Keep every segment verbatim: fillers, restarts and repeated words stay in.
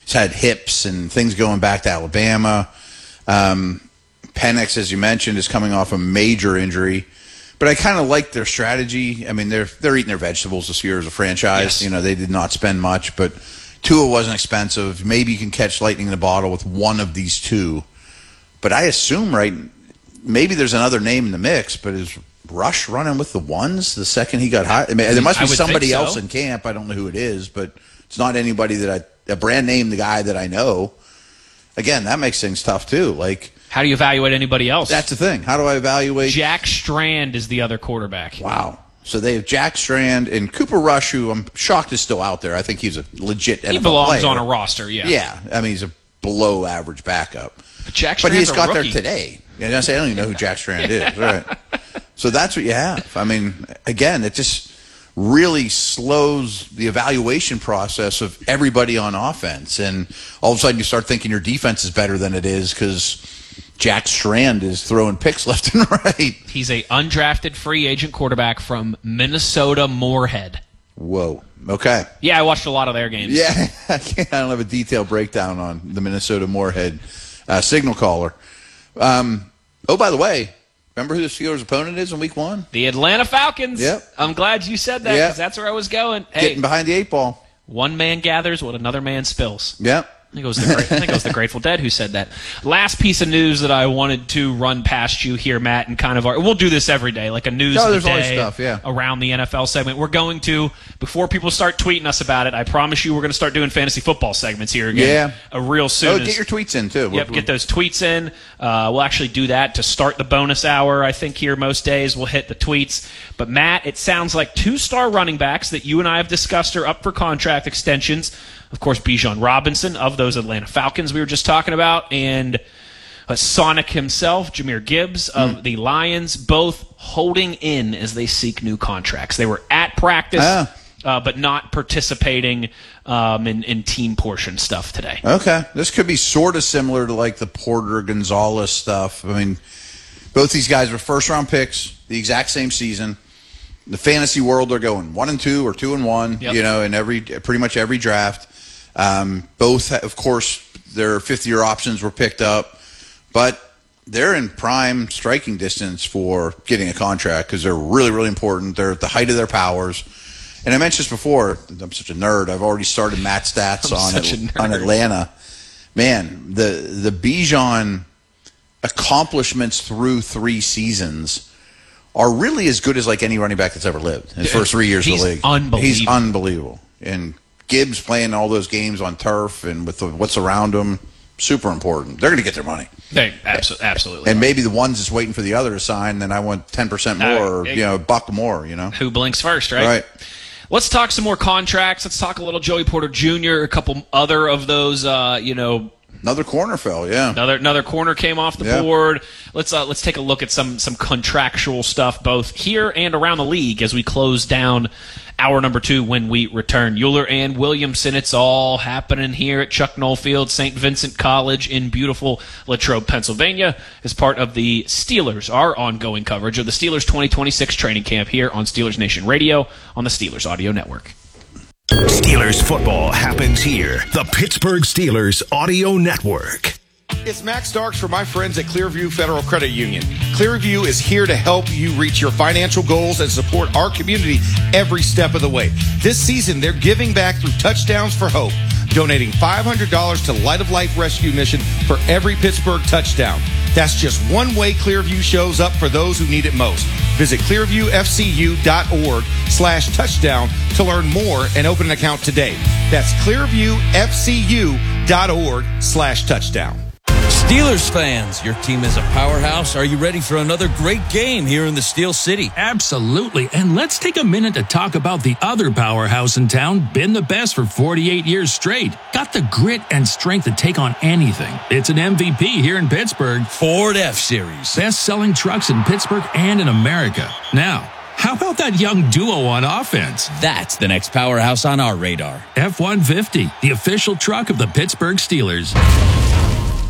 he's had hips and things going back to Alabama. Um, Penix, as you mentioned, is coming off a major injury. But I kind of like their strategy. I mean, they're they're eating their vegetables this year as a franchise. Yes. You know, they did not spend much, but Tua wasn't expensive. Maybe you can catch lightning in a bottle with one of these two. But I assume, right, maybe there's another name in the mix, but is Rush running with the ones the second he got hot? I mean, there must be I would somebody think so. else in camp. I don't know who it is, but it's not anybody that I, a brand name, the guy that I know. Again, that makes things tough too. Like, how do you evaluate anybody else? that's the thing. How do I evaluate? Jack Strand is the other quarterback. Wow. So they have Jack Strand and Cooper Rush, who I'm shocked is still out there. I think he's a legit N F L He belongs player. on a roster, yeah. Yeah. I mean, he's a below average backup. But Jack But he Strand's just a got rookie. there today. You know, I don't even know who Jack Strand is. Right. So that's what you have. I mean, again, it just really slows the evaluation process of everybody on offense. And all of a sudden you start thinking your defense is better than it is because Jack Strand is throwing picks left and right. He's a undrafted free agent quarterback from Minnesota Moorhead. Whoa. Okay. Yeah, I watched a lot of their games. Yeah, I, can't, I don't have a detailed breakdown on the Minnesota Moorhead uh, signal caller. Um, oh, by the way, remember who the Steelers' opponent is in week one? The Atlanta Falcons. Yep. I'm glad you said that Yep. because that's where I was going. Hey, Getting behind the eight ball. one man gathers what another man spills. Yep. I think, it was the, Gra- I think it was the Grateful Dead who said that. Last piece of news that I wanted to run past you here, Matt, and kind of our, we'll do this every day, like a news No, of the there's always day stuff, yeah. around the N F L segment. We're going to, before people start tweeting us about it, I promise you we're going to start doing fantasy football segments here again. Yeah. Uh, real soon. Oh, get your tweets in, too. Yep, get those tweets in. Uh, we'll actually do that to start the bonus hour, I think, here most days. We'll hit the tweets. But, Matt, it sounds like two-star running backs that you and I have discussed are up for contract extensions. Of course, Bijan Robinson of those Atlanta Falcons we were just talking about, and uh, Sonic himself, Jahmyr Gibbs of Mm. the Lions, both holding in as they seek new contracts. They were at practice, Ah. uh, but not participating um, in, in team portion stuff today. Okay. This could be sort of similar to like the Porter Gonzalez stuff. I mean, both these guys were first-round picks, the exact same season. The fantasy world, they're going one and two or two and one, Yep. you know, in every pretty much every draft. Um, both, of course, their fifth-year options were picked up, but they're in prime striking distance for getting a contract because they're really, really important. They're at the height of their powers. And I mentioned this before. I'm such a nerd. I've already started Matt stats I'm on, such a At- nerd. on Atlanta. Man, the the Bijan accomplishments through three seasons are really as good as like any running back that's ever lived in his first three years He's of the league. unbelievable. He's unbelievable. And Gibbs playing all those games on turf and with the, what's around him, super important. They're going to get their money. They absolutely, absolutely. And maybe the one's just waiting for the other to sign, then I want ten percent more, Uh, or, you know, a buck more, you know? Who blinks first, right? Right. Let's talk some more contracts. Let's talk a little Joey Porter Junior, a couple other of those, uh, you know, Another corner fell, yeah. Another another corner came off the Yeah. board. Let's uh, let's take a look at some some contractual stuff both here and around the league as we close down hour number two when we return. Euler and Williamson, it's all happening here at Chuck Noll Field, Saint Vincent College in beautiful Latrobe, Pennsylvania, as part of the Steelers, our ongoing coverage of the Steelers twenty twenty-six training camp here on Steelers Nation Radio on the Steelers Audio Network. Steelers football happens here. The Pittsburgh Steelers Audio Network. It's Max Starks for my friends at Clearview Federal Credit Union. Clearview is here to help you reach your financial goals and support our community every step of the way. This season, they're giving back through Touchdowns for Hope, donating five hundred dollars to Light of Life Rescue Mission for every Pittsburgh touchdown. That's just one way Clearview shows up for those who need it most. Visit clearviewfcu.org slash touchdown to learn more and open an account today. That's clearviewfcu.org slash touchdown. Steelers fans, your team is a powerhouse. Are you ready for another great game here in the Steel City? Absolutely. And let's take a minute to talk about the other powerhouse in town, been the best for forty-eight years straight. Got the grit and strength to take on anything. It's an M V P here in Pittsburgh. Ford F-Series. Best-selling trucks in Pittsburgh and in America. Now, how about that young duo on offense? That's the next powerhouse on our radar. F one fifty, the official truck of the Pittsburgh Steelers.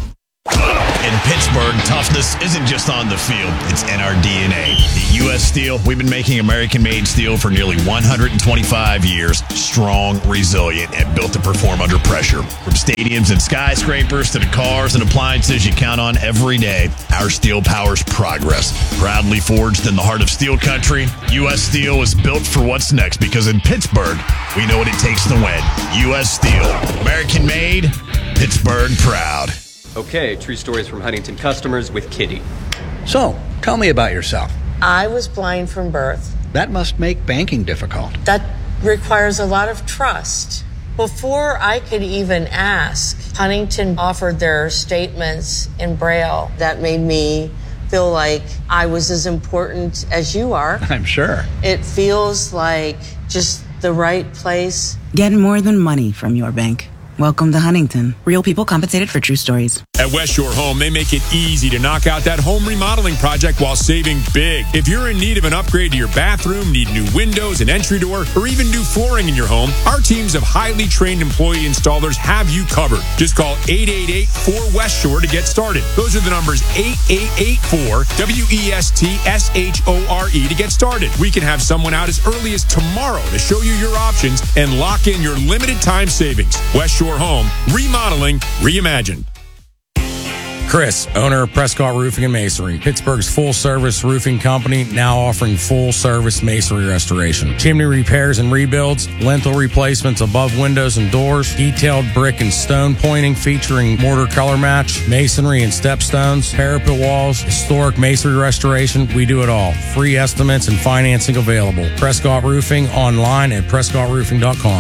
In Pittsburgh, toughness isn't just on the field, it's in our D N A. At U S Steel, we've been making American-made steel for nearly one hundred twenty-five years. Strong, resilient, and built to perform under pressure. From stadiums and skyscrapers to the cars and appliances you count on every day, our steel powers progress. Proudly forged in the heart of steel country, U S Steel is built for what's next because in Pittsburgh, we know what it takes to win. U S Steel, American-made, Pittsburgh proud. Okay, true stories from Huntington customers with Kitty. So, tell me about yourself. I was blind from birth. That must make banking difficult. That requires a lot of trust. Before I could even ask, Huntington offered their statements in Braille. That made me feel like I was as important as you are. I'm sure. It feels like just the right place. Get more than money from your bank. Welcome to Huntington. Real people compensated for true stories. At West Shore Home, they make it easy to knock out that home remodeling project while saving big. If you're in need of an upgrade to your bathroom, need new windows, an entry door, or even new flooring in your home, our teams of highly trained employee installers have you covered. Just call eight eight eight, four West Shore to get started. Those are the numbers eight eight eight four W E S T S H O R E to get started. We can have someone out as early as tomorrow to show you your options and lock in your limited time savings. West Shore Home, remodeling, reimagined. Chris, owner of Prescott Roofing and Masonry, Pittsburgh's full-service roofing company, now offering full-service masonry restoration. Chimney repairs and rebuilds, lintel replacements above windows and doors, detailed brick and stone pointing featuring mortar color match, masonry and stepstones, parapet walls, historic masonry restoration. We do it all. Free estimates and financing available. Prescott Roofing online at prescott roofing dot com.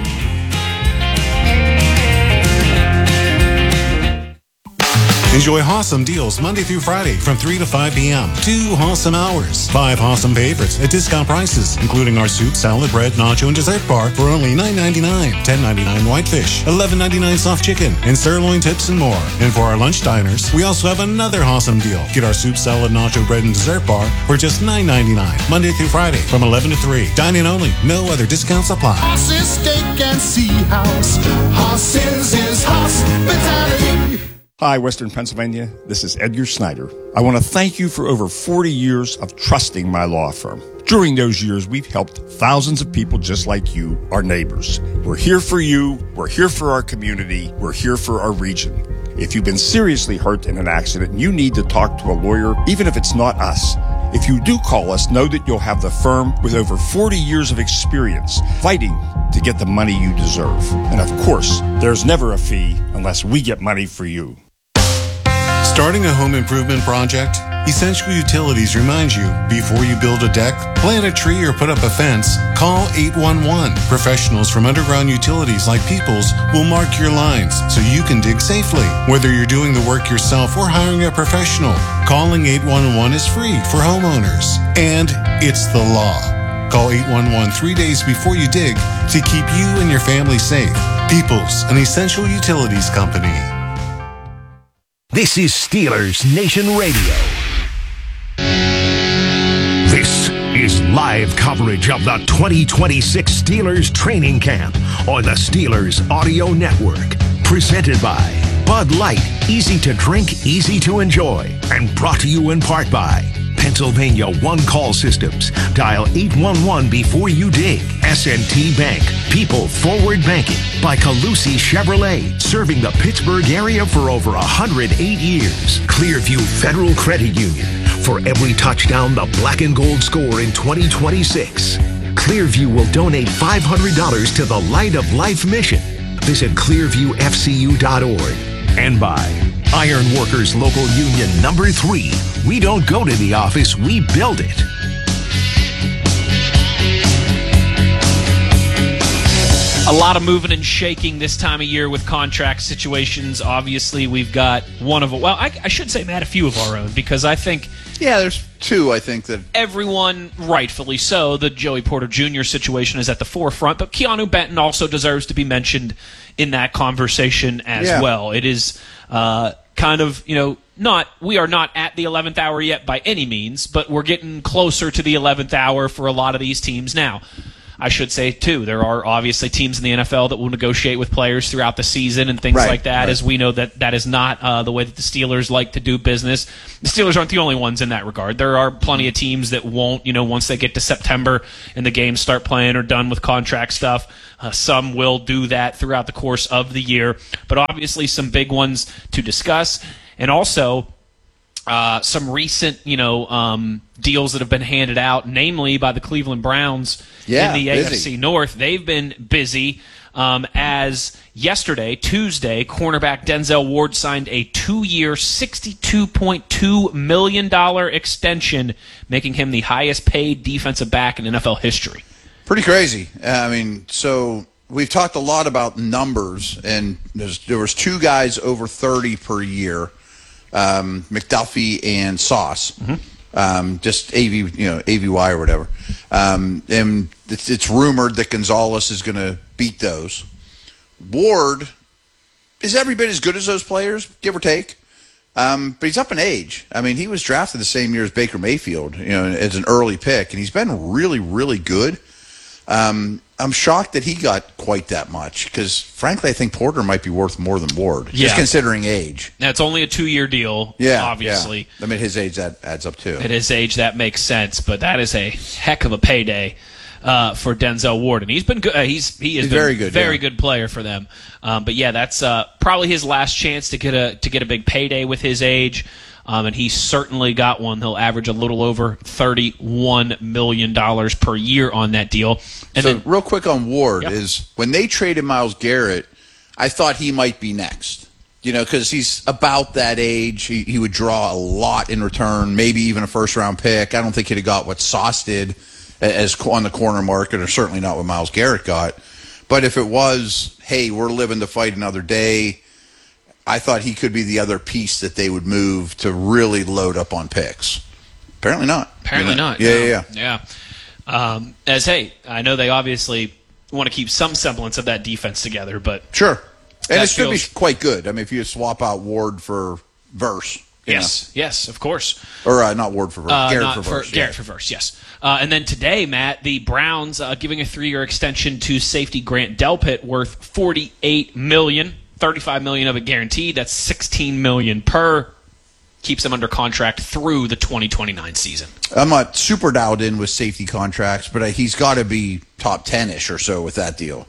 Enjoy Hossam deals Monday through Friday from three to five p.m. Two Hossam hours. Five Hossam favorites at discount prices, including our soup, salad, bread, nacho, and dessert bar for only nine ninety-nine, ten ninety-nine whitefish, eleven ninety-nine soft chicken, and sirloin tips and more. And for our lunch diners, we also have another Hossam deal. Get our soup, salad, nacho, bread, and dessert bar for just nine ninety-nine, Monday through Friday from eleven to three. Dine-in only. No other discounts apply. Hoss's Steak and Sea House. Hoss's is hospitality. Hi, Western Pennsylvania. This is Edgar Snyder. I want to thank you for over forty years of trusting my law firm. During those years, we've helped thousands of people just like you, our neighbors. We're here for you. We're here for our community. We're here for our region. If you've been seriously hurt in an accident and you need to talk to a lawyer, even if it's not us, if you do call us, know that you'll have the firm with over forty years of experience fighting to get the money you deserve. And of course, there's never a fee unless we get money for you. Starting a home improvement project? Essential Utilities reminds you, before you build a deck, plant a tree, or put up a fence, call eight one one. Professionals from Underground Utilities like Peoples will mark your lines so you can dig safely. Whether you're doing the work yourself or hiring a professional, calling eight one one is free for homeowners. And it's the law. Call eight one one three days before you dig to keep you and your family safe. Peoples, an Essential Utilities company. This is Steelers Nation Radio. This is live coverage of the twenty twenty-six Steelers training camp on the Steelers Audio Network. Presented by Bud Light, easy to drink, easy to enjoy. And brought to you in part by Pennsylvania One Call Systems. Dial eight one one before you dig. S and T Bank. People Forward Banking. By Calusi Chevrolet. Serving the Pittsburgh area for over one hundred eight years. Clearview Federal Credit Union. For every touchdown the black and gold score in twenty twenty-six. Clearview will donate five hundred dollars to the Light of Life mission. Visit clearview f c u dot org. And by Iron Workers Local Union number three. We don't go to the office, we build it. A lot of moving and shaking this time of year with contract situations. Obviously, we've got one of, well, I, I should say, Matt, a few of our own, because I think... Yeah, there's two, I think, that... Everyone, rightfully so, the Joey Porter Junior situation is at the forefront, but Keanu Benton also deserves to be mentioned in that conversation as yeah. well. It is uh, kind of, you know, not, we are not at the eleventh hour yet by any means, but we're getting closer to the eleventh hour for a lot of these teams now. I should say, too, there are obviously teams in the N F L that will negotiate with players throughout the season and things Right, like that, right. as we know that that is not uh, the way that the Steelers like to do business. The Steelers aren't the only ones in that regard. There are plenty of teams that won't, you know, once they get to September and the games start playing or done with contract stuff, uh, some will do that throughout the course of the year. But obviously some big ones to discuss. And also uh, some recent, you know, um, deals that have been handed out, namely by the Cleveland Browns Yeah, in the busy. A F C North. They've been busy. Um, as yesterday, Tuesday, cornerback Denzel Ward signed a two-year, sixty-two point two million dollars extension, making him the highest-paid defensive back in N F L history. Pretty crazy. I mean, so we've talked a lot about numbers, and there's, there was two guys over thirty per year, um, McDuffie and Sauce. Mm-hmm. Um, just A V, you know, A V Y or whatever. Um, and it's, it's rumored that Gonzalez is going to beat those. Ward is every bit as good as those players, give or take. Um, but he's up in age. I mean, he was drafted the same year as Baker Mayfield, you know, as an early pick, and he's been really, really good. Um, I'm shocked that he got quite that much because, frankly, I think Porter might be worth more than Ward, Yeah. just considering age. Now, it's only a two-year deal, Yeah, obviously. yeah. I mean, his age that adds up too. At his age, that makes sense, but that is a heck of a payday uh, for Denzel Ward, and he's been good. Uh, he's he has He's been very good, very yeah. good player for them. Um, but yeah, that's uh, probably his last chance to get a to get a big payday with his age, um, and he certainly got one. He'll average a little over thirty-one million dollars per year on that deal. And so, then, real quick on Ward Yep. is when they traded Myles Garrett, I thought he might be next. You know, because he's about that age. He, he would draw a lot in return, maybe even a first-round pick. I don't think he'd have got what Sauce did as co- on the corner market, or certainly not what Myles Garrett got. But if it was, hey, we're living to fight another day, I thought he could be the other piece that they would move to really load up on picks. Apparently not. Apparently You know? not. Yeah, no. yeah, yeah. Yeah. Um, as, hey, I know they obviously want to keep some semblance of that defense together, but Sure. And that it should feels- be quite good. I mean, if you swap out Ward for Verse. you yes, yes, of course. know. Or uh, not Ward for Verse. Uh, Garrett not for for Verse. Garrett yeah. for Verse, yes. Uh, and then today, Matt, the Browns uh, giving a three-year extension to safety Grant Delpit worth forty-eight million dollars, thirty-five million dollars of it guaranteed. That's sixteen million dollars per. Keeps him under contract through the twenty twenty-nine season. I'm not super dialed in with safety contracts, but uh, he's got to be top ten-ish or so with that deal.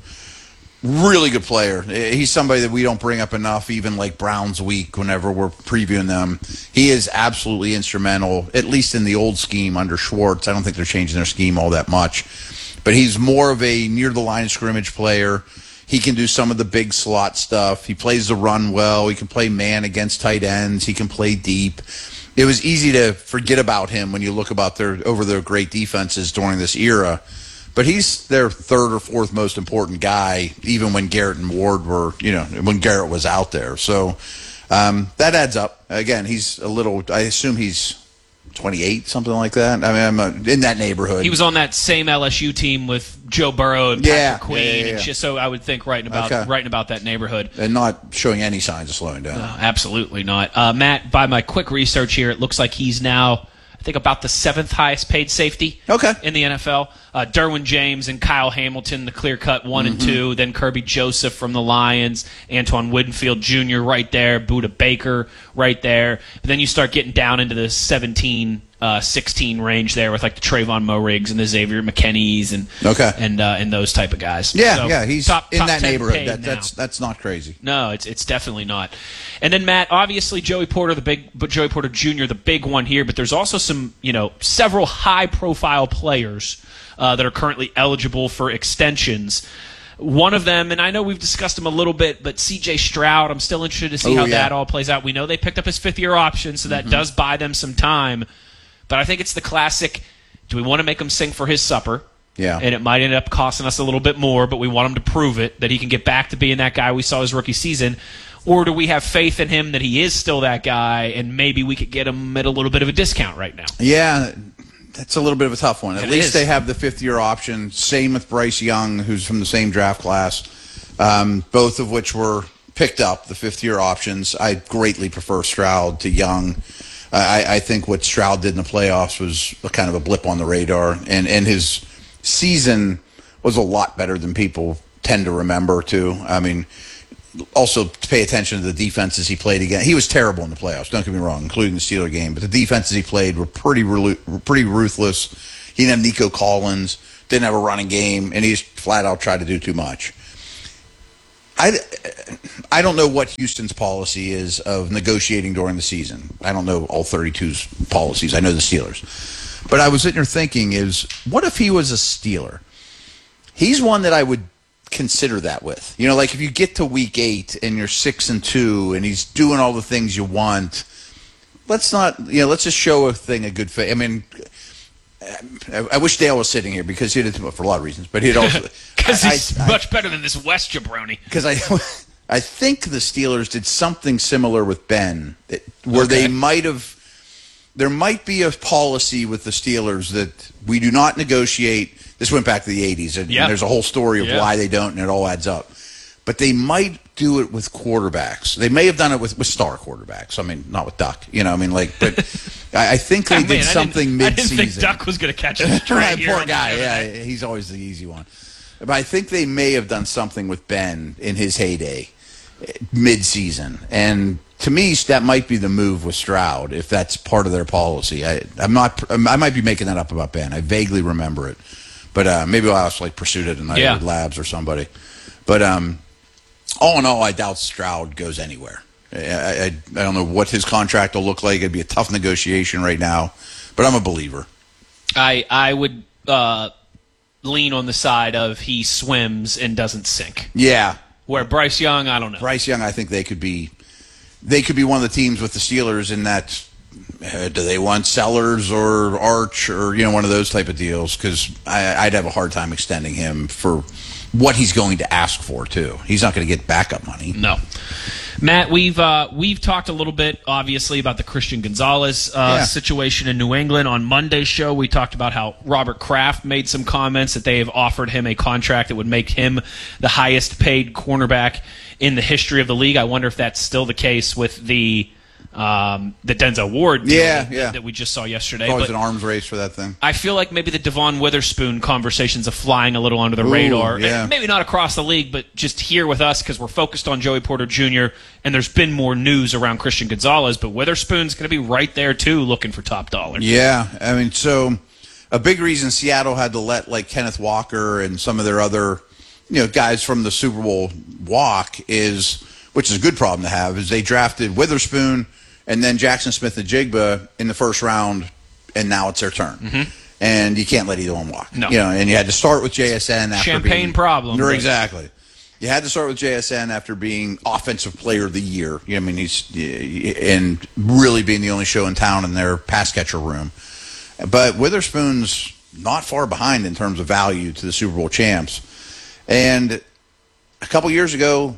Really good player. He's somebody that we don't bring up enough, even like Browns week whenever we're previewing them. He is absolutely instrumental, at least in the old scheme under Schwartz. I don't think they're changing their scheme all that much. But he's more of a near-the-line of scrimmage player. He can do some of the big slot stuff. He plays the run well. He can play man against tight ends. He can play deep. It was easy to forget about him when you look about their over their great defenses during this era. But he's their third or fourth most important guy, even when Garrett and Ward were, you know, when Garrett was out there. So um, that adds up. Again, he's a little, I assume he's twenty-eight, something like that. I mean, I'm uh, in that neighborhood. He was on that same L S U team with Joe Burrow and Patrick Yeah, Queen, yeah, yeah, and yeah. just so I would think right about Okay. right about that neighborhood. And not showing any signs of slowing down. No, absolutely not. Uh, Matt, by my quick research here, it looks like he's now, I think, about the seventh highest paid safety okay. in the N F L. Uh, Derwin James and Kyle Hamilton, the clear-cut one Mm-hmm. and two. Then Kirby Joseph from the Lions, Antoine Winfield Junior right there, Buda Baker right there. But then you start getting down into the seventeen, uh, sixteen range there with like the Trayvon Moe-Riggs and the Xavier McKinney's and Okay. and uh, and those type of guys. Yeah, So, yeah, he's top, in top that ten neighborhood. paid That, now. that's that's not crazy. No, it's it's definitely not. And then Matt, obviously Joey Porter, the big, but Joey Porter Junior, the big one here. But there's also some, you know, several high-profile players uh, that are currently eligible for extensions. One of them, and I know we've discussed him a little bit, but C J Stroud. I'm still interested to see Oh, how yeah. that all plays out. We know they picked up his fifth-year option, so that Mhm. does buy them some time. But I think it's the classic. Do we want to make him sing for his supper? Yeah. And it might end up costing us a little bit more, but we want him to prove it, that he can get back to being that guy we saw his rookie season. Or do we have faith in him that he is still that guy, and maybe we could get him at a little bit of a discount right now? Yeah, that's a little bit of a tough one. At It least is. they have the fifth-year option. Same with Bryce Young, who's from the same draft class, um, both of which were picked up, the fifth-year options. I greatly prefer Stroud to Young. I, I think what Stroud did in the playoffs was a kind of a blip on the radar, and, and his season was a lot better than people tend to remember, too. I mean, also to pay attention to the defenses he played against. He was terrible in the playoffs, don't get me wrong, including the Steeler game. But the defenses he played were pretty pretty ruthless. He didn't have Nico Collins, didn't have a running game, and he just flat out tried to do too much. I, I don't know what Houston's policy is of negotiating during the season. I don't know all thirty-two's policies. I know the Steelers. But I was sitting here thinking is, what if he was a Steeler? He's one that I would consider that with. You know, like if you get to week eight and you're six and two and he's doing all the things you want, let's not, you know, let's just show a thing a good faith. I mean, I, I wish Dale was sitting here because he'd, for a lot of reasons, but he'd also, because he's I, much better than this West jabroni. Because I, I think the Steelers did something similar with Ben, that, where okay. they might have, there might be a policy with the Steelers that we do not negotiate. This went back to the eighties, and, yep. and there's a whole story of yep. why they don't, and it all adds up. But they might do it with quarterbacks. They may have done it with, with star quarterbacks. I mean, not with Duck. You know, I mean, like, but I, I think they oh, did man, something I mid-season. I didn't think Duck was going to catch this straight here. Poor guy. Yeah, he's always the easy one. But I think they may have done something with Ben in his heyday, mid-season. And to me, that might be the move with Stroud, if that's part of their policy. I, I'm not. I might be making that up about Ben. I vaguely remember it. But uh, maybe I'll also like pursue it in yeah. Labs or somebody. But um, all in all, I doubt Stroud goes anywhere. I, I, I don't know what his contract will look like. It'd be a tough negotiation right now. But I'm a believer. I I would uh, lean on the side of he swims and doesn't sink. Yeah. Where Bryce Young, I don't know. Bryce Young, I think they could be. They could be one of the teams with the Steelers in that. Uh, do they want Sellers or Arch or, you know, one of those type of deals? Because I'd have a hard time extending him for what he's going to ask for, too. He's not going to get backup money. No. Matt, we've uh, we've talked a little bit, obviously, about the Christian Gonzalez uh, yeah. situation in New England. On Monday's show, we talked about how Robert Kraft made some comments that they have offered him a contract that would make him the highest-paid cornerback in the history of the league. I wonder if that's still the case with the um, the Denzel Ward deal yeah, that, yeah. that we just saw yesterday. It's always but an arms race for that thing. I feel like maybe the Devon Witherspoon conversations are flying a little under the Ooh, radar. yeah. Maybe not across the league, but just here with us because we're focused on Joey Porter Junior, and there's been more news around Christian Gonzalez, but Witherspoon's going to be right there, too, looking for top dollar. Yeah, I mean, so a big reason Seattle had to let, like, Kenneth Walker and some of their other, you know, guys from the Super Bowl walk is, which is a good problem to have, is they drafted Witherspoon and then Jackson Smith-Njigba in the first round, and now it's their turn. Mm-hmm. And you can't let either one walk. No. You know, and you had to start with J S N after Champagne being, problem. No, but. exactly. You had to start with J S N after being Offensive Player of the Year. You know, I mean, he's and really being the only show in town in their pass catcher room. But Witherspoon's not far behind in terms of value to the Super Bowl champs. And a couple years ago,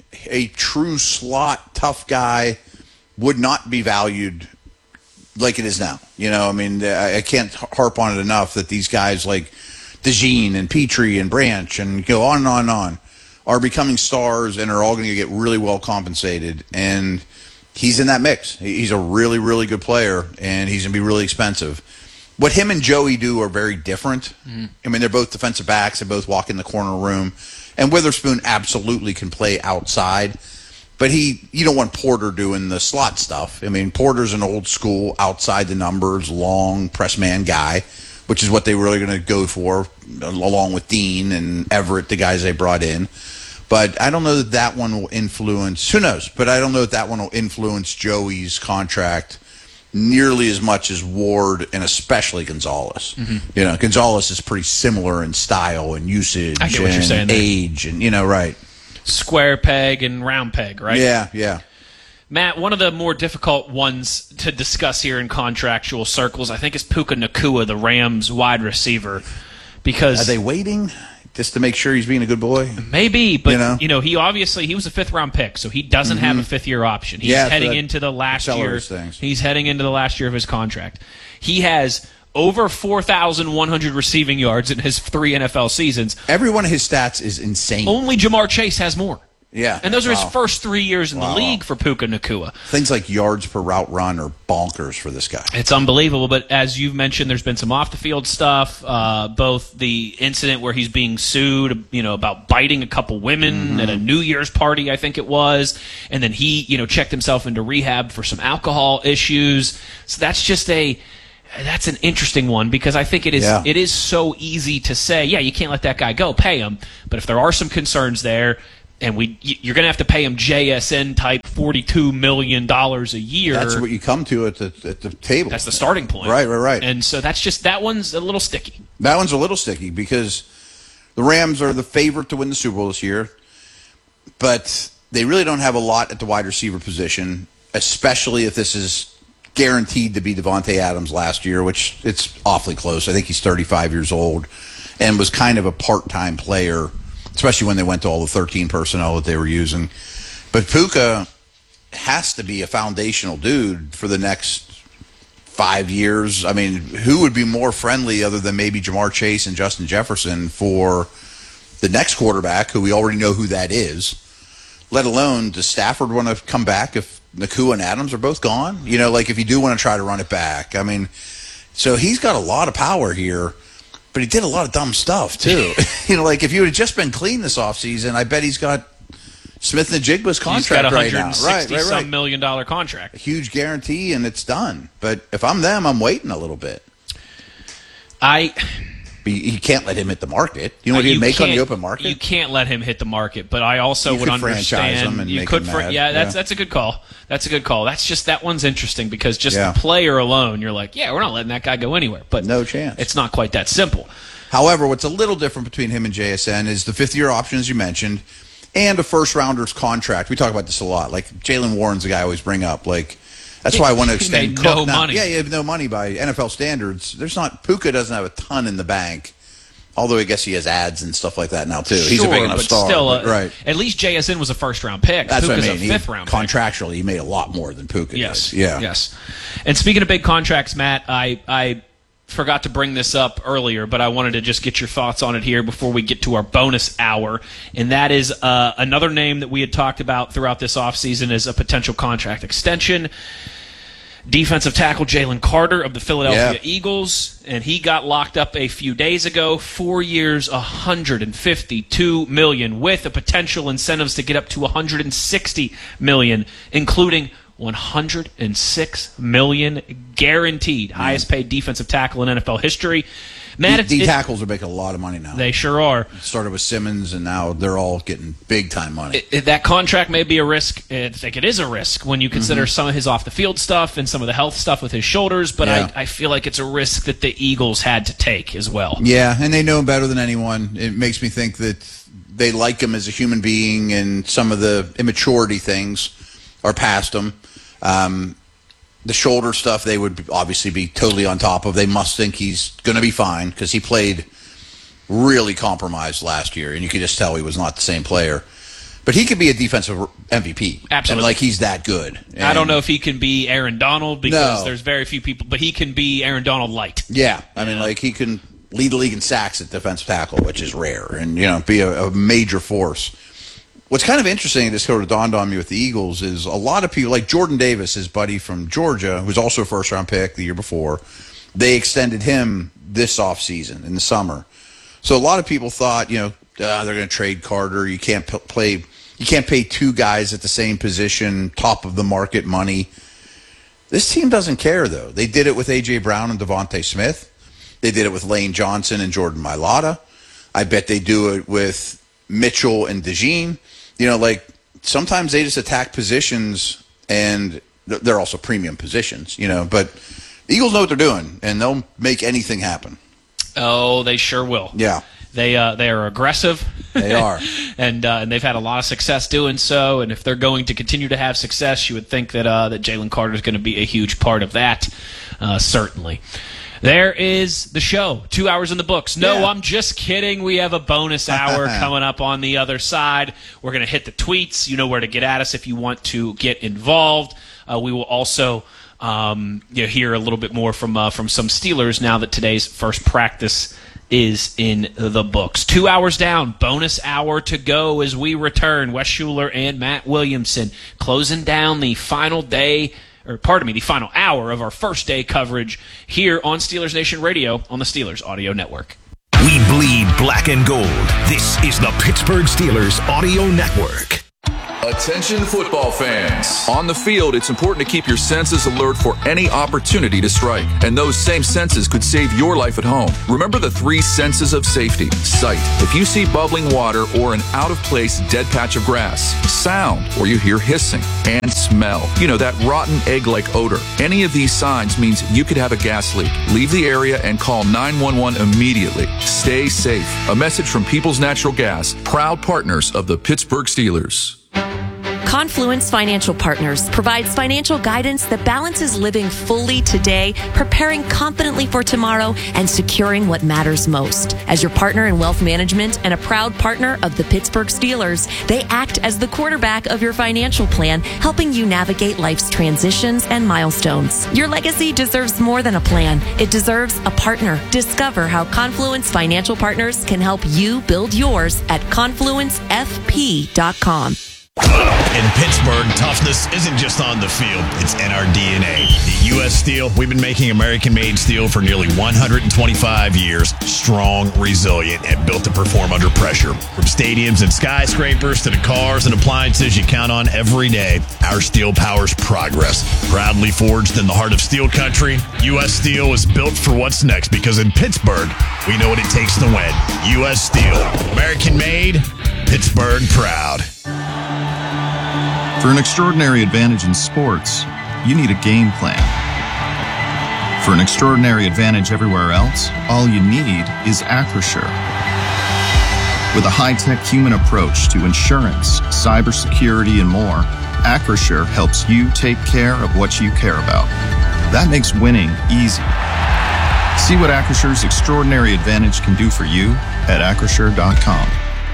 a true slot tough guy would not be valued like it is now. You know, I mean, I can't harp on it enough that these guys like DeJean and Petrie and Branch and go on and on and on are becoming stars and are all going to get really well compensated. And he's in that mix. He's a really, really good player, and he's going to be really expensive. What him and Joey do are very different. Mm-hmm. I mean, they're both defensive backs. They both walk in the corner room. And Witherspoon absolutely can play outside. But he, you don't want Porter doing the slot stuff. I mean, Porter's an old school, outside the numbers, long press man guy, which is what they were really going to go for, along with Dean and Everett, the guys they brought in. But I don't know that that one will influence, who knows, but I don't know that that one will influence Joey's contract nearly as much as Ward and especially Gonzalez. Mm-hmm. You know, Gonzalez is pretty similar in style and usage I get what and you're saying there. age and, you know, right. Square peg and round peg, right? Yeah, yeah. Matt, one of the more difficult ones to discuss here in contractual circles, I think, is Puka Nacua, the Rams wide receiver. Because are they waiting just to make sure he's being a good boy? Maybe, but you know, you know he obviously he was a fifth round pick, so he doesn't mm-hmm. have a fifth year option. He's yeah, heading into the last year. Things. He's heading into the last year of his contract. He has over four thousand one hundred receiving yards in his three N F L seasons. Every one of his stats is insane. Only Jamar Chase has more. Yeah. And those are Wow. his first three years in Wow. the league for Puka Nacua. Things like yards per route run are bonkers for this guy. It's unbelievable, but as you've mentioned, there's been some off-the-field stuff, uh, both the incident where he's being sued, you know, about biting a couple women Mm-hmm. at a New Year's party, I think it was, and then he, you know, checked himself into rehab for some alcohol issues. So that's just a... That's an interesting one because I think it is Yeah. it is so easy to say, yeah, you can't let that guy go, pay him. But if there are some concerns there, and we you're going to have to pay him J S N type forty-two million dollars a year. That's what you come to at the at the table. That's the starting point. Right, right, right. And so that's just that one's a little sticky. That one's a little sticky because the Rams are the favorite to win the Super Bowl this year, but they really don't have a lot at the wide receiver position, especially if this is guaranteed to be Devontae Adams last year, which it's awfully close. I think he's thirty-five years old and was kind of a part-time player, especially when they went to all the thirteen personnel that they were using. But Puka has to be a foundational dude for the next five years. I mean, who would be more friendly other than maybe Jamar Chase and Justin Jefferson for the next quarterback, who we already know who that is, let alone does Stafford want to come back if Nacua and Adams are both gone? You know, like if you do want to try to run it back. I mean, so he's got a lot of power here, but he did a lot of dumb stuff too. You know, like if you would have just been clean this offseason, I bet he's got Smith-Njigba's contract He's got a right now. one hundred sixty Right, right, some right. million dollar contract. A huge guarantee, and it's done. But if I'm them, I'm waiting a little bit. I... But you you can't let him hit the market. You know what he'd make on the open market? You can't let him hit the market, but I also You would could franchise understand. him and you make could, him fr- mad. yeah, that's Yeah. that's a good call. That's a good call. That's just that one's interesting because just Yeah. the player alone, you're like, yeah, we're not letting that guy go anywhere. But no chance. It's not quite that simple. However, what's a little different between him and J S N is the fifth-year option, as you mentioned, and a first-rounder's contract. We talk about this a lot. Like, Jalen Warren's the guy I always bring up. Like, that's why I want to He extend made Cook. no Now, money. Yeah, you have no money by N F L standards. There's not Puka doesn't have a ton in the bank, although I guess he has ads and stuff like that now, too. He's a Sure, big enough but star. Still, but- uh, right. At least J S N was a first-round pick. That's Puka's what I mean. a He- fifth-round pick. Contractually, he made a lot more than Puka Yes. did. Yeah. Yes. And speaking of big contracts, Matt, I, I forgot to bring this up earlier, but I wanted to just get your thoughts on it here before we get to our bonus hour. And that is uh, another name that we had talked about throughout this offseason as a potential contract extension. Defensive tackle Jalen Carter of the Philadelphia Yeah. Eagles, and he got locked up a few days ago. Four years, one hundred fifty-two million dollars, with a potential incentives to get up to one hundred sixty million dollars, including one hundred six million dollars guaranteed, highest paid defensive tackle in N F L history. Matt, D, it- D it- tackles are making a lot of money now. they sure are. It started with Simmons, and now they're all getting big-time money. It- it- that contract may be a risk. I think it is a risk when you consider Mhm. some of his off-the-field stuff and some of the health stuff with his shoulders, but Yeah. I, I feel like it's a risk that the Eagles had to take as well. Yeah, and they know him better than anyone. It makes me think that they like him as a human being, and some of the immaturity things are past him. Um, the shoulder stuff, they would obviously be totally on top of. They must think he's going to be fine because he played really compromised last year, and you could just tell he was not the same player. But he could be a defensive M V P. Absolutely. And, like, he's that good. I don't And- know if he can be Aaron Donald because No. there's very few people, but he can be Aaron Donald light. Yeah, I mean, like, he can lead the league in sacks at defensive tackle, which is rare, and, you know, be a, a major force. What's kind of interesting, this sort of dawned on me with the Eagles, is a lot of people, like Jordan Davis, his buddy from Georgia, who's also a first-round pick the year before, they extended him this offseason in the summer. So a lot of people thought, you know, uh, they're going to trade Carter. You can't p- play, you can't pay two guys at the same position, top of the market money. This team doesn't care, though. They did it with A J. Brown and Devontae Smith. They did it with Lane Johnson and Jordan Mailata. I bet they do it with Mitchell and DeJean. You know, like, sometimes they just attack positions, and th- they're also premium positions, you know. But the Eagles know what they're doing, and they'll make anything happen. Oh, they sure will. Yeah. They uh, they are aggressive. They are. and uh, and they've had a lot of success doing so. And if they're going to continue to have success, you would think that uh, that Jalen Carter is going to be a huge part of that, uh, certainly. There is the show. Two hours in the books. No, Yeah. I'm just kidding. We have a bonus hour coming up on the other side. We're going to hit the tweets. You know where to get at us if you want to get involved. Uh, we will also um, you know, hear a little bit more from uh, from some Steelers now that today's first practice is in the books. Two hours down, bonus hour to go as we return. Wes Schuler and Matt Williamson closing down the final day, or pardon me, the final hour of our first day coverage here on Steelers Nation Radio on the Steelers Audio Network. We bleed black and gold. This is the Pittsburgh Steelers Audio Network. Attention football fans. On the field, it's important to keep your senses alert for any opportunity to strike. And those same senses could save your life at home. Remember the three senses of safety. Sight, if you see bubbling water or an out-of-place dead patch of grass. Sound, or you hear hissing. And smell, you know, that rotten egg-like odor. Any of these signs means you could have a gas leak. Leave the area and call nine one one immediately. Stay safe. A message from People's Natural Gas, proud partners of the Pittsburgh Steelers. Confluence Financial Partners provides financial guidance that balances living fully today, preparing confidently for tomorrow, and securing what matters most. As your partner in wealth management and a proud partner of the Pittsburgh Steelers, they act as the quarterback of your financial plan, helping you navigate life's transitions and milestones. Your legacy deserves more than a plan. It deserves a partner. Discover how Confluence Financial Partners can help you build yours at confluence f p dot com. In Pittsburgh, toughness isn't just on the field, it's in our D N A. At U S Steel, we've been making American-made steel for nearly one hundred twenty-five years. Strong, resilient, and built to perform under pressure. From stadiums and skyscrapers to the cars and appliances you count on every day, our steel powers progress. Proudly forged in the heart of steel country, U S Steel is built for what's next because in Pittsburgh, we know what it takes to win. U S Steel, American-made, Pittsburgh proud. For an extraordinary advantage in sports, you need a game plan. For an extraordinary advantage everywhere else, all you need is Acrisure. With a high-tech human approach to insurance, cybersecurity, and more, Acrisure helps you take care of what you care about. That makes winning easy. See what Acrisure's extraordinary advantage can do for you at acrisure dot com.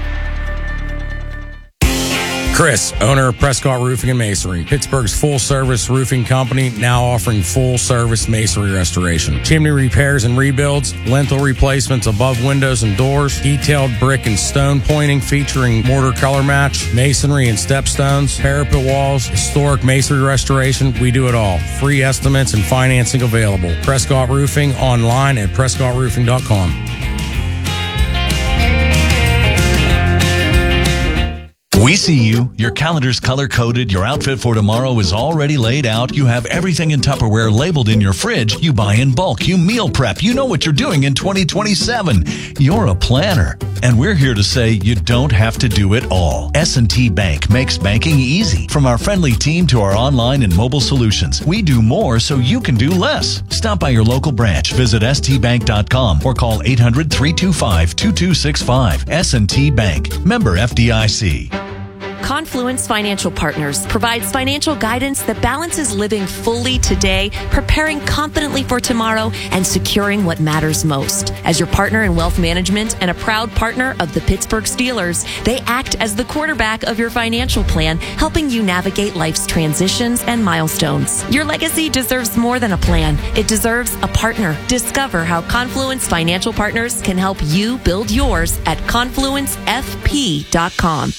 Chris, owner of Prescott Roofing and Masonry, Pittsburgh's full-service roofing company, now offering full-service masonry restoration. Chimney repairs and rebuilds, lintel replacements above windows and doors, detailed brick and stone pointing featuring mortar color match, masonry and stepstones, parapet walls, historic masonry restoration. We do it all. Free estimates and financing available. Prescott Roofing online at prescott roofing dot com. We see you. Your calendar's color-coded. Your outfit for tomorrow is already laid out. You have everything in Tupperware labeled in your fridge. You buy in bulk. You meal prep. You know what you're doing in twenty twenty-seven. You're a planner. And we're here to say you don't have to do it all. S and T Bank makes banking easy. From our friendly team to our online and mobile solutions, we do more so you can do less. Stop by your local branch. Visit s t bank dot com or call eight hundred, three two five, two two six five. S and T Bank. Member F D I C. Confluence Financial Partners provides financial guidance that balances living fully today, preparing confidently for tomorrow, and securing what matters most. As your partner in wealth management and a proud partner of the Pittsburgh Steelers, they act as the quarterback of your financial plan, helping you navigate life's transitions and milestones. Your legacy deserves more than a plan. It deserves a partner. Discover how Confluence Financial Partners can help you build yours at confluence f p dot com.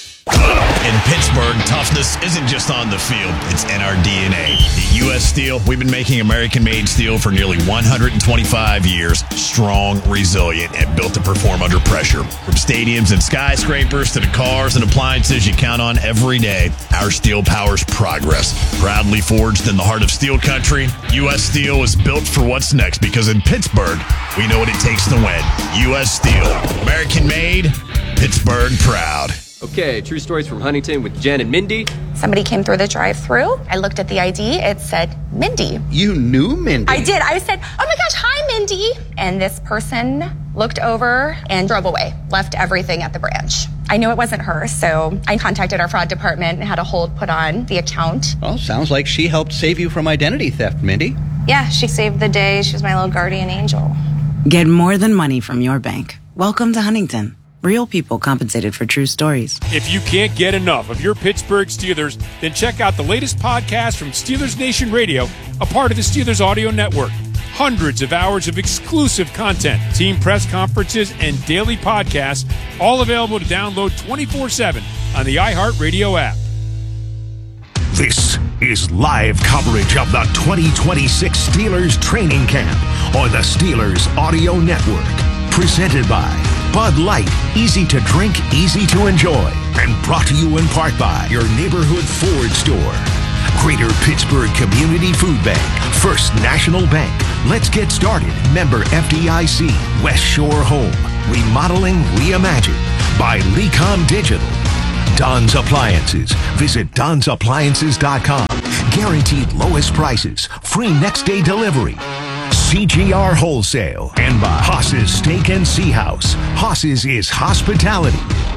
In Pittsburgh, toughness isn't just on the field, it's in our D N A. At U S Steel, we've been making American-made steel for nearly one hundred twenty-five years. Strong, resilient, and built to perform under pressure. From stadiums and skyscrapers to the cars and appliances you count on every day, our steel powers progress. Proudly forged in the heart of steel country, U S Steel is built for what's next because in Pittsburgh, we know what it takes to win. U S Steel, American-made, Pittsburgh proud. Okay, true stories from Huntington with Jen and Mindy. Somebody came through the drive-thru. I looked at the I D. It said Mindy. You knew Mindy? I did. I said, oh my gosh, hi, Mindy. And this person looked over and drove away, left everything at the branch. I knew it wasn't her, so I contacted our fraud department and had a hold put on the account. Well, sounds like she helped save you from identity theft, Mindy. Yeah, she saved the day. She was my little guardian angel. Get more than money from your bank. Welcome to Huntington. Real people compensated for true stories. If you can't get enough of your Pittsburgh Steelers, then check out the latest podcast from Steelers Nation Radio, a part of the Steelers Audio Network. hundreds of hours of exclusive content, team press conferences, and daily podcasts, all available to download twenty-four seven on the iHeartRadio app. This is live coverage of the twenty twenty-six Steelers training camp on the Steelers Audio Network. Presented by Bud Light, easy to drink, easy to enjoy. And brought to you in part by your neighborhood Ford store. Greater Pittsburgh Community Food Bank, First National Bank. Let's get started. Member F D I C, West Shore Home. Remodeling Reimagined by Lecom Digital. Don's Appliances. Visit dons appliances dot com. Guaranteed lowest prices. Free next day delivery. C G R Wholesale. And by Haas's Steak and Sea House. Haas's is hospitality.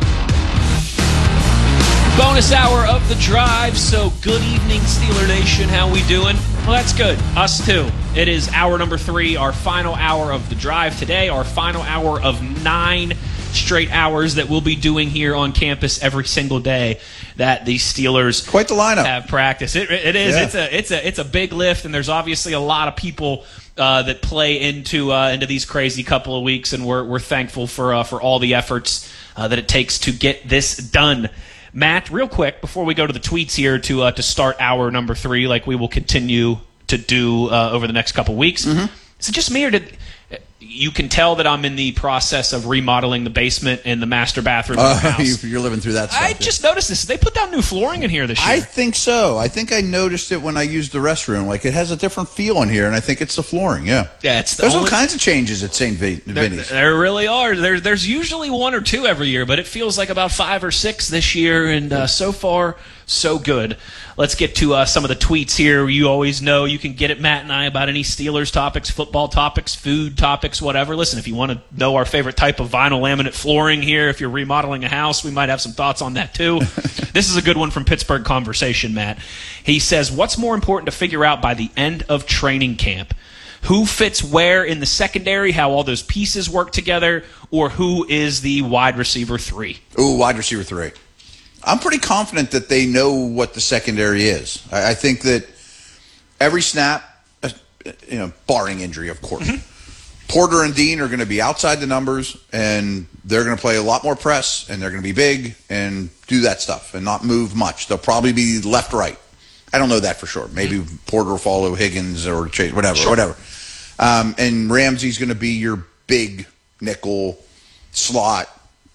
Bonus hour of the drive. So good evening, Steeler Nation. How we doing? Well, that's good. Us too. It is hour number three, our final hour of the drive today, our final hour of nine straight hours that we'll be doing here on campus every single day that the Steelers quite the lineup have practice. It, it is. Yeah. It's a it's a it's a big lift, and there's obviously a lot of people uh, that play into uh, into these crazy couple of weeks, and we're we're thankful for uh, for all the efforts uh, that it takes to get this done. Matt, real quick before we go to the tweets here to uh, to start hour number three, like we will continue to do uh, over the next couple weeks. Mm-hmm. Is it just me, or did you can tell that I'm in the process of remodeling the basement and the master bathroom of the Uh, house? you're living through that stuff. I yeah. just noticed this. They put down new flooring in here this year. I think so. I think I noticed it when I used the restroom. Like, it has a different feel in here, and I think it's the flooring, yeah. Yeah, it's the There's only- all kinds of changes at Saint Vin- There, Vinny's. there really are. There, there's usually one or two every year, but it feels like about five or six this year, and uh, so far, so good. Let's get to uh, some of the tweets here. You always know you can get at Matt and I about any Steelers topics, football topics, food topics, whatever. Listen, if you want to know our favorite type of vinyl laminate flooring here, if you're remodeling a house, we might have some thoughts on that too. This is a good one from Pittsburgh Conversation, Matt. He says, what's more important to figure out by the end of training camp? Who fits where in the secondary, how all those pieces work together, or who is the wide receiver three? Ooh, wide receiver three. I'm pretty confident that they know what the secondary is. I, I think that every snap, uh, you know, barring injury, of course, mm-hmm. Porter and Dean are going to be outside the numbers, and they're going to play a lot more press, and they're going to be big and do that stuff and not move much. They'll probably be left-right. I don't know that for sure. Maybe mm-hmm. Porter will follow Higgins or Chase, whatever, sure. whatever. Um, and Ramsey's going to be your big nickel, slot,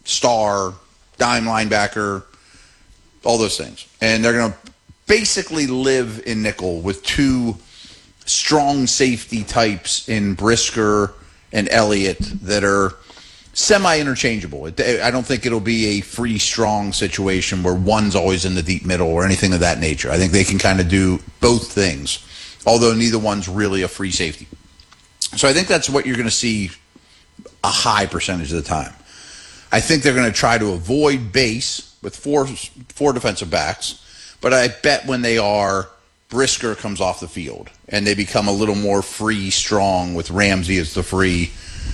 star, dime linebacker, all those things. And they're going to basically live in nickel with two strong safety types in Brisker and Elliott that are semi-interchangeable. I don't think it'll be a free, strong situation where one's always in the deep middle or anything of that nature. I think they can kind of do both things, although neither one's really a free safety. So I think that's what you're going to see a high percentage of the time. I think they're going to try to avoid base with four four defensive backs, but I bet when they are, Brisker comes off the field, and they become a little more free, strong with Ramsey as the free,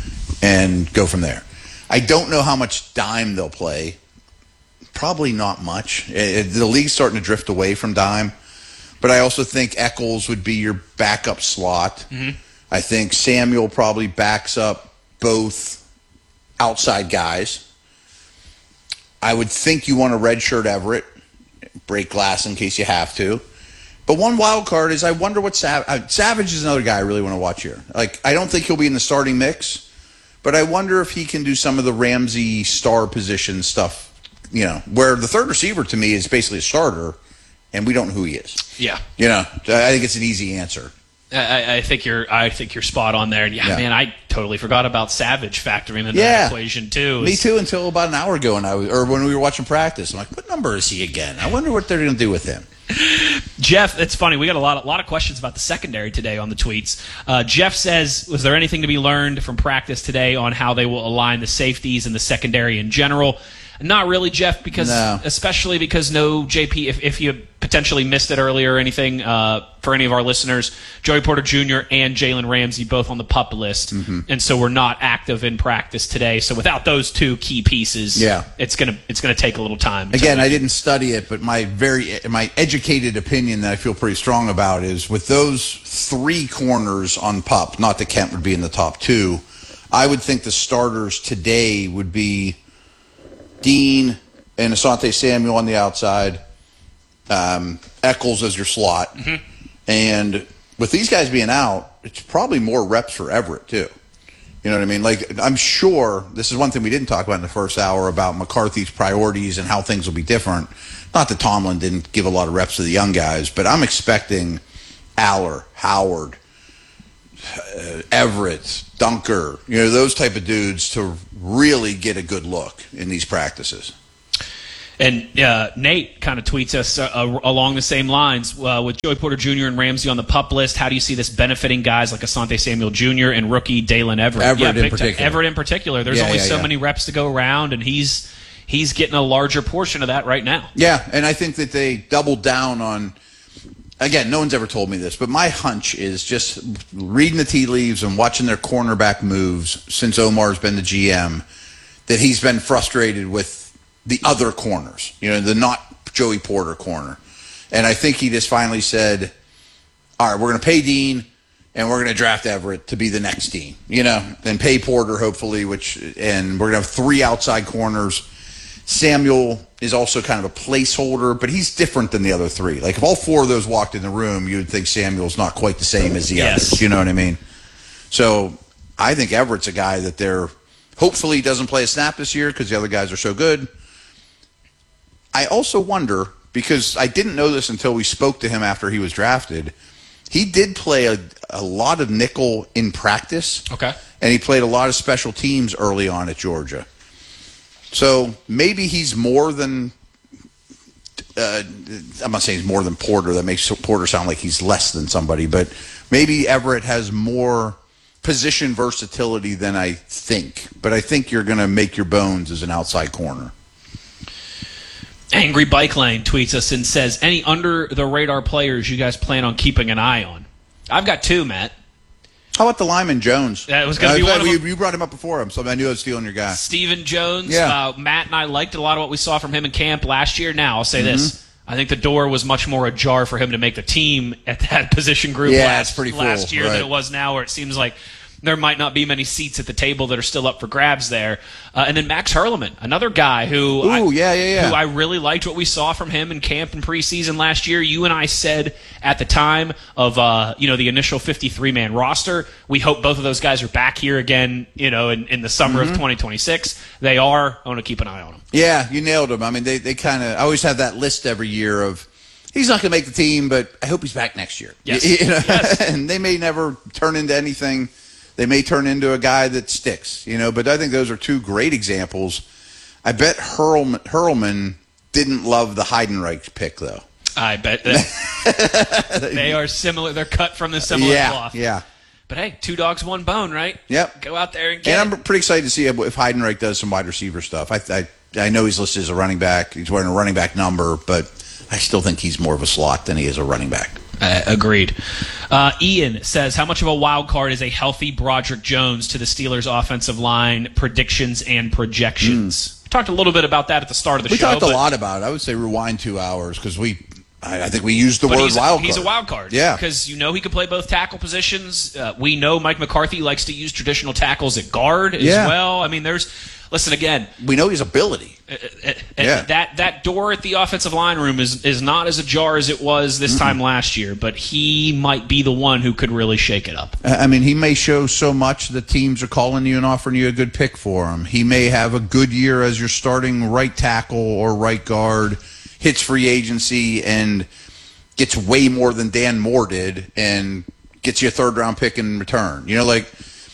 and go from there. I don't know how much dime they'll play. Probably not much. It, the league's starting to drift away from dime, but I also think Eccles would be your backup slot. Mm-hmm. I think Samuel probably backs up both outside guys. I would think you want to redshirt Everett, break glass in case you have to. But one wild card is I wonder what Sav- uh, Savage is another guy I really want to watch here. Like, I don't think he'll be in the starting mix, but I wonder if he can do some of the Ramsey star position stuff, you know, where the third receiver to me is basically a starter, and we don't know who he is. Yeah. You know, I think it's an easy answer. I, I think you're. I think you're spot on there. And yeah, yeah, man, I totally forgot about Savage factoring into yeah. that equation too. Me too. Until about an hour ago, and I was, or when we were watching practice, I'm like, what number is he again? I wonder what they're going to do with him. Jeff, it's funny. We got a lot, a lot of questions about the secondary today on the tweets. Uh, Jeff says, was there anything to be learned from practice today on how they will align the safeties and the secondary in general? Not really, Jeff, because No. especially because no J P, if, if you potentially missed it earlier or anything, uh, for any of our listeners, Joey Porter Junior and Jalen Ramsey both on the PUP list, Mm-hmm. and so we're not active in practice today. So without those two key pieces, Yeah. it's gonna it's gonna take a little time. Again, I didn't study it, but my very my educated opinion that I feel pretty strong about is with those three corners on PUP, not that Kent would be in the top two, I would think the starters today would be Dean and Asante Samuel on the outside, um, Eccles as your slot, Mm-hmm. and with these guys being out, it's probably more reps for Everett too. You know what I mean? Like, I'm sure this is one thing we didn't talk about in the first hour about McCarthy's priorities and how things will be different. Not that Tomlin didn't give a lot of reps to the young guys, but I'm expecting Aller, Howard, uh, Everett, Dunker, you know, those type of dudes to really get a good look in these practices. And uh, Nate kind of tweets us uh, uh, along the same lines. Uh, with Joey Porter Junior and Ramsey on the PUP list, how do you see this benefiting guys like Asante Samuel Junior and rookie Dalen Everett? Everett yeah, in big time. particular. Everett in particular. There's Yeah, only yeah, so yeah. many reps to go around, and he's he's getting a larger portion of that right now. Yeah, and I think that they doubled down on, again, no one's ever told me this, but my hunch is just reading the tea leaves and watching their cornerback moves since Omar's been the G M, that he's been frustrated with the other corners, you know, the not Joey Porter corner. And I think he just finally said, all right, we're going to pay Dean and we're going to draft Everett to be the next Dean, you know, and pay Porter hopefully, which, and we're going to have three outside corners. Samuel is also kind of a placeholder, but he's different than the other three. Like, if all four of those walked in the room, you would think Samuel's not quite the same as the Yes. others. You know what I mean? So I think Everett's a guy that they're, hopefully he doesn't play a snap this year because the other guys are so good. I also wonder, because I didn't know this until we spoke to him after he was drafted, he did play a, a lot of nickel in practice. Okay. And he played a lot of special teams early on at Georgia. So maybe he's more than, uh, I'm not saying he's more than Porter. That makes Porter sound like he's less than somebody. But maybe Everett has more position versatility than I think. But I think you're going to make your bones as an outside corner. Angry Bike Lane tweets us and says, any under-the-radar players you guys plan on keeping an eye on? I've got two, Matt. How about the Lyman Jones? That was going to Uh, be one of you, them. you brought him up before him, so I knew I was stealing your guy. Stephen Jones. Yeah. Uh, Matt and I liked a lot of what we saw from him in camp last year. Now, I'll say Mm-hmm. this. I think the door was much more ajar for him to make the team at that position group Yeah, last, it's pretty full, last year right. than it was now, where it seems like there might not be many seats at the table that are still up for grabs there. Uh, and then Max Hurleman, another guy who, Ooh, I, yeah, yeah, yeah. who I really liked what we saw from him in camp and preseason last year. You and I said at the time of uh, you know the initial fifty-three man roster, we hope both of those guys are back here again, you know, in, in the summer Mm-hmm. of twenty twenty-six. They are. I want to keep an eye on them. Yeah, you nailed him. I mean, they, they kind of – I always have that list every year of he's not going to make the team, but I hope he's back next year. Yes. You know? Yes. And they may never turn into anything. They may turn into a guy that sticks, you know, but I think those are two great examples. I bet Hurlman, Hurlman didn't love the Heidenreich pick, though. I bet that they are similar. They're cut from the similar yeah, cloth. yeah. But hey, two dogs, one bone, right? Yep. Go out there and get And it. I'm pretty excited to see if Heidenreich does some wide receiver stuff. I, I I know he's listed as a running back. He's wearing a running back number, but I still think he's more of a slot than he is a running back. Uh, agreed. Uh, Ian says, how much of a wild card is a healthy Broderick Jones to the Steelers' offensive line predictions and projections? We talked a little bit about that at the start of the Hmm. we show. talked a but- lot about it. I would say rewind two hours because we, I, I think we used the But word he's, wild card. he's a wild card. Yeah. Because you know he can play both tackle positions. Uh, we know Mike McCarthy likes to use traditional tackles at guard as Yeah. well. I mean, there's, listen again. We know his ability. Uh, uh, Yeah. That that door at the offensive line room is is not as ajar as it was this Mm-mm. time last year, but he might be the one who could really shake it up. I mean, he may show so much that teams are calling you and offering you a good pick for him. He may have a good year as your starting right tackle or right guard, hits free agency, and gets way more than Dan Moore did and gets you a third-round pick in return. You know, like,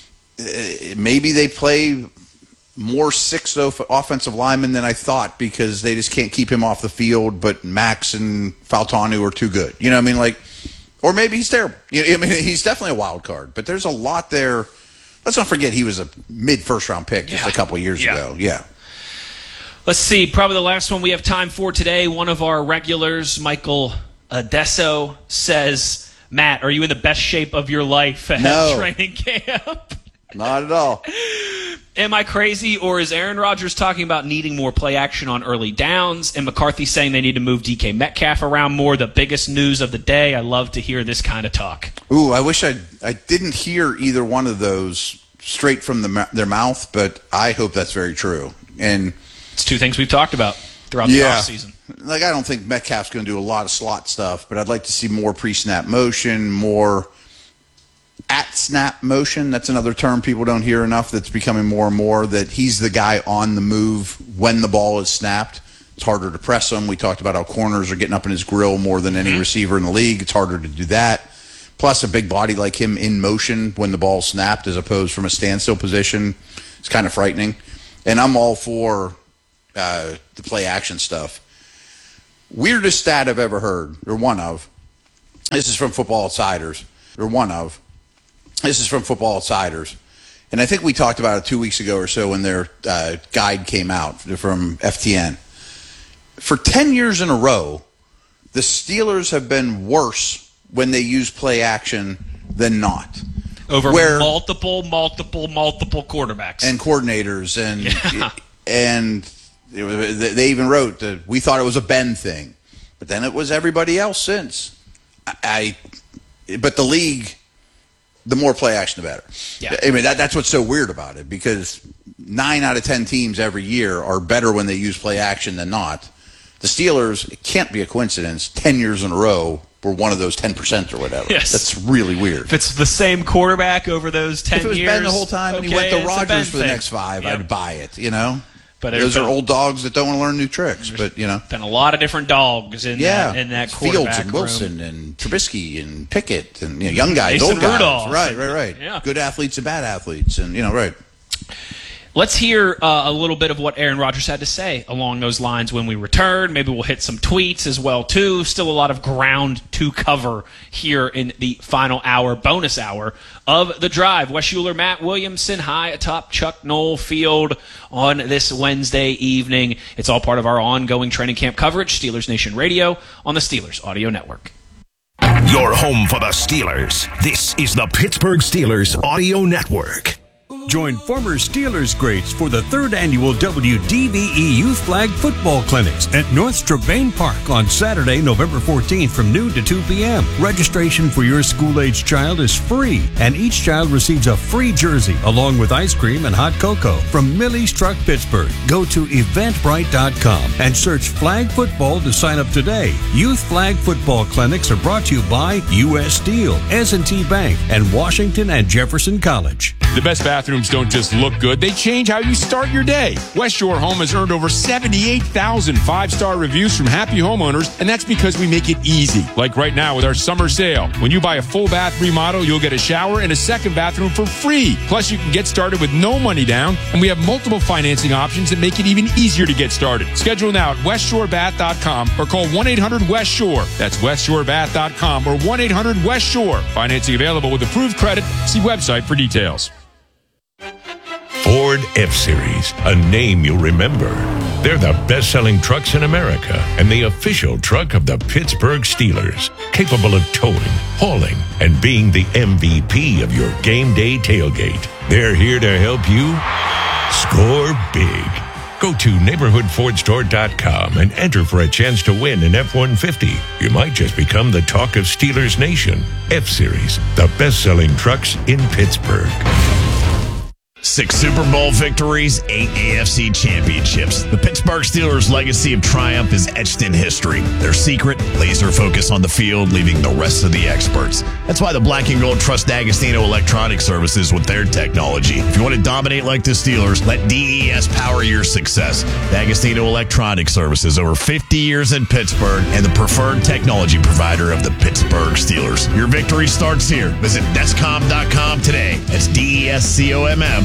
uh, maybe they play more sixth offensive linemen than I thought because they just can't keep him off the field, but Max and Faltanu are too good. You know what I mean? Like, or maybe he's terrible. You know, I mean, he's definitely a wild card, but there's a lot there. Let's not forget he was a mid-first round pick just Yeah. a couple years Yeah. ago. Yeah. Let's see, probably the last one we have time for today. One of our regulars, Michael Adesso, says, Matt, are you in the best shape of your life at No. training camp? Not at all. Am I crazy, or is Aaron Rodgers talking about needing more play action on early downs, and McCarthy saying they need to move D K Metcalf around more? The biggest news of the day. I love to hear this kind of talk. Ooh, I wish I I didn't hear either one of those straight from the, their mouth, but I hope that's very true. And it's two things we've talked about throughout yeah, the offseason. Like, I don't think Metcalf's going to do a lot of slot stuff, but I'd like to see more pre-snap motion, more at-snap motion. That's another term people don't hear enough that's becoming more and more, that he's the guy on the move when the ball is snapped. It's harder to press him. We talked about how corners are getting up in his grill more than any receiver in the league. It's harder to do that. Plus, a big body like him in motion when the ball's snapped as opposed from a standstill position, it's kind of frightening. And I'm all for uh, the play-action stuff. Weirdest stat I've ever heard, or one of, this is from Football Outsiders, or one of, this is from Football Outsiders. And I think we talked about it two weeks ago or so when their uh, guide came out from F T N. For ten years in a row, the Steelers have been worse when they use play action than not. Over Where, multiple, multiple, multiple quarterbacks. and coordinators. And Yeah. and it was, they even wrote that we thought it was a Ben thing. But then it was everybody else since. I, I But the league, the more play action, the better. Yeah. I mean, that, that's what's so weird about it, because nine out of ten teams every year are better when they use play action than not. The Steelers, it can't be a coincidence, ten years in a row, we're one of those ten percent or whatever. Yes. That's really weird. If it's the same quarterback over those ten If it was years, Ben the whole time and he okay, went to it's a Ben Rodgers for the thing. next five, Yep. I'd buy it, you know? But Those there's are been- old dogs that don't want to learn new tricks, but, you know. Been a lot of different dogs in Yeah, that, in that Fields quarterback and room. Wilson and Trubisky and Pickett and, you know, young guys, Mason old guys. Rudolph. Right, right, right. Yeah. Good athletes and bad athletes, and, you know, right. Let's hear uh, a little bit of what Aaron Rodgers had to say along those lines when we return. Maybe we'll hit some tweets as well, too. Still a lot of ground to cover here in the final hour, bonus hour of The Drive. Wes Schuler, Matt Williamson, high atop Chuck Noll Field on this Wednesday evening. It's all part of our ongoing training camp coverage, Steelers Nation Radio on the Steelers Audio Network. Your home for the Steelers. This is the Pittsburgh Steelers Audio Network. Join former Steelers greats for the third annual W D V E Youth Flag Football Clinics at North Strabane Park on Saturday, November fourteenth from noon to two p.m. Registration for your school-age child is free, and each child receives a free jersey along with ice cream and hot cocoa from Millie's Truck Pittsburgh. Go to eventbrite dot com and search Flag Football to sign up today. Youth Flag Football Clinics are brought to you by U S Steel, S and T Bank, and Washington and Jefferson College. The best bathrooms don't just look good, they change how you start your day. West Shore Home has earned over seventy-eight thousand five-star reviews from happy homeowners, and that's because we make it easy. Like right now with our summer sale. When you buy a full bath remodel, you'll get a shower and a second bathroom for free. Plus, you can get started with no money down, and we have multiple financing options that make it even easier to get started. Schedule now at west shore bath dot com or call one eight hundred west shore. That's west shore bath dot com or one eight hundred west shore. Financing available with approved credit. See website for details. Ford F-Series, a name you'll remember. They're the best-selling trucks in America and the official truck of the Pittsburgh Steelers, capable of towing, hauling, and being the M V P of your game day tailgate. They're here to help you score big. Go to neighborhood ford store dot com and enter for a chance to win an F one fifty. You might just become the talk of Steelers Nation. F-Series, the best-selling trucks in Pittsburgh. Six Super Bowl victories, eight A F C championships. The Pittsburgh Steelers' legacy of triumph is etched in history. Their secret, laser focus on the field, leaving the rest of the experts. That's why the Black and Gold trust D'Agostino Electronic Services with their technology. If you want to dominate like the Steelers, let D E S power your success. D'Agostino Electronic Services, over fifty years in Pittsburgh, and the preferred technology provider of the Pittsburgh Steelers. Your victory starts here. Visit descom dot com today. That's D E S C O M M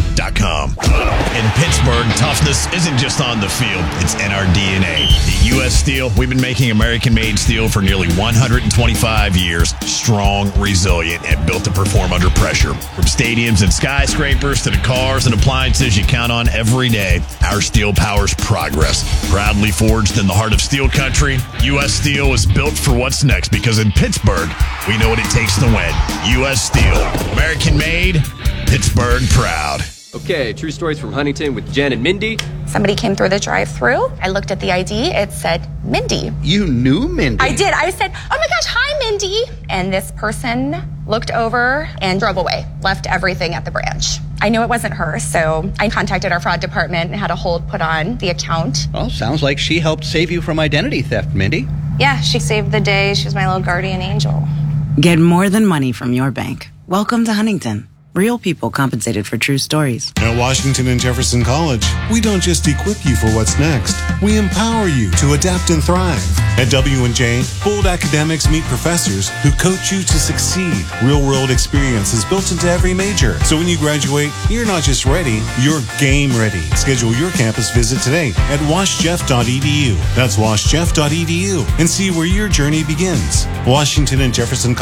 dot com. In Pittsburgh, toughness isn't just on the field, it's in our D N A. At U S Steel, we've been making American-made steel for nearly one hundred twenty-five years. Strong, resilient, and built to perform under pressure. From stadiums and skyscrapers to the cars and appliances you count on every day, our steel powers progress. Proudly forged in the heart of steel country, U S Steel is built for what's next because in Pittsburgh, we know what it takes to win. U S Steel. American-made, Pittsburgh proud. Okay, true stories from Huntington with Jen and Mindy. Somebody came through the drive-thru. I looked at the I D. It said Mindy. You knew Mindy. I did. I said, oh my gosh, hi, Mindy. And this person looked over and drove away, left everything at the branch. I knew it wasn't her, so I contacted our fraud department and had a hold put on the account. Well, sounds like she helped save you from identity theft, Mindy. Yeah, she saved the day. She was my little guardian angel. Get more than money from your bank. Welcome to Huntington. Real people compensated for true stories. At Washington and Jefferson College, we don't just equip you for what's next. We empower you to adapt and thrive. At W and J, bold academics meet professors who coach you to succeed. Real-world experience is built into every major. So when you graduate, you're not just ready, you're game ready. Schedule your campus visit today at wash jeff dot e d u. That's wash jeff dot e d u and see where your journey begins. Washington and Jefferson College.